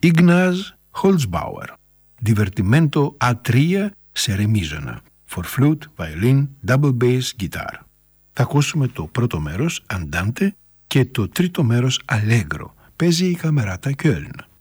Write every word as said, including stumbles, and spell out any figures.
Ignaz Holzbauer, Divertimento Α τρία σε ρεμίζωνα, for flute, violin, double bass, guitar. Θα ακούσουμε το πρώτο μέρος, Andante, και το τρίτο μέρος, Allegro. Παίζει η Καμεράτα Κöln.